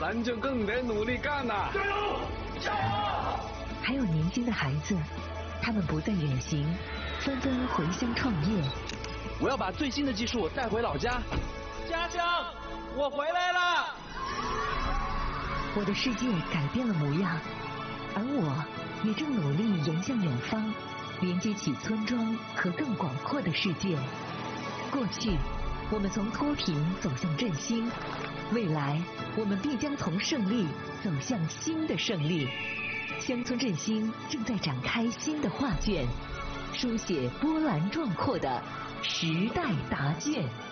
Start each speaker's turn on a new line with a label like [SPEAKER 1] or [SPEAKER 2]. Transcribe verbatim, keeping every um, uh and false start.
[SPEAKER 1] 咱就更得努力干呐！
[SPEAKER 2] 加油！加油！
[SPEAKER 3] 还有年轻的孩子，他们不再远行，纷纷回乡创业。
[SPEAKER 4] 我要把最新的技术带回老家。
[SPEAKER 5] 家乡，我回来了！
[SPEAKER 3] 我的世界改变了模样，而我也正努力迎向远方，连接起村庄和更广阔的世界。过去，我们从脱贫走向振兴，未来，我们必将从胜利走向新的胜利。乡村振兴正在展开新的画卷，书写波澜壮阔的时代答卷。